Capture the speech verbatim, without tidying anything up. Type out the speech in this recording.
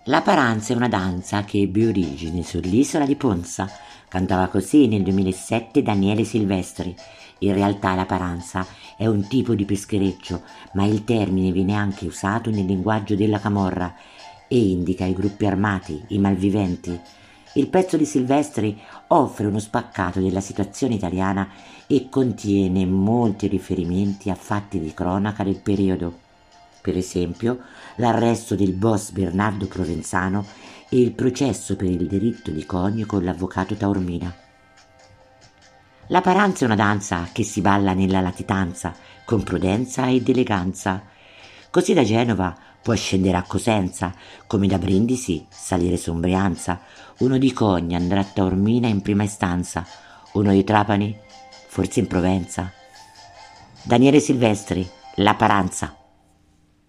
La paranza è una danza che ebbe origine sull'isola di Ponza. Cantava così nel duemilasette Daniele Silvestri. In realtà la paranza è un tipo di peschereccio, ma il termine viene anche usato nel linguaggio della camorra e indica i gruppi armati, i malviventi. Il pezzo di Silvestri offre uno spaccato della situazione italiana e contiene molti riferimenti a fatti di cronaca del periodo. Per esempio, l'arresto del boss Bernardo Provenzano e il processo per il delitto di conio con l'avvocato Taormina. La paranza è una danza che si balla nella latitanza, con prudenza ed eleganza. Così da Genova puoi scendere a Cosenza, come da Brindisi salire su Brianza, uno di Cogna andrà a Taormina in prima istanza, uno di Trapani forse in Provenza. Daniele Silvestri, La paranza.